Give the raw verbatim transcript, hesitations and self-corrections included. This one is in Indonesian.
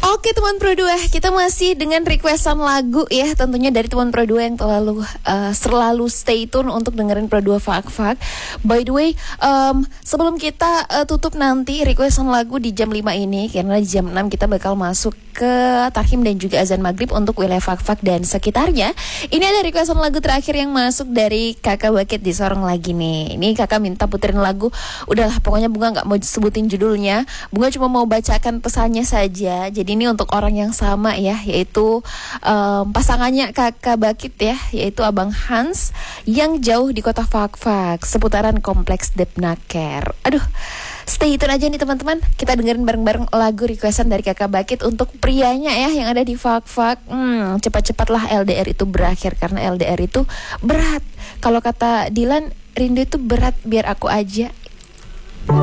Oke teman Pro dua, kita masih dengan requestan lagu ya, tentunya dari teman Pro dua yang terlalu uh, selalu stay tune untuk dengerin Pro dua Fak-Fak. By the way, um, sebelum kita uh, tutup nanti requestan lagu di jam lima ini, karena di jam enam kita bakal masuk ke Takhim dan juga azan maghrib untuk wilayah Fak-Fak dan sekitarnya. Ini ada requestan lagu terakhir yang masuk dari Kakak Bakit di Sorong lagi nih. Ini kakak minta puterin lagu, udahlah pokoknya Bunga gak mau sebutin judulnya, Bunga cuma mau bacakan pesannya saja. Jadi ini untuk orang yang sama ya, yaitu um, pasangannya Kakak Bakit ya, yaitu Abang Hans yang jauh di kota Fak-Fak, seputaran kompleks Depnaker. Aduh, stay tune aja nih teman-teman. Kita dengerin bareng-bareng lagu requestan dari Kakak Bakit untuk prianya ya yang ada di Fak-Fak. Hmm, cepat-cepatlah L D R itu berakhir, karena L D R itu berat. Kalau kata Dilan, rindu itu berat, biar aku aja.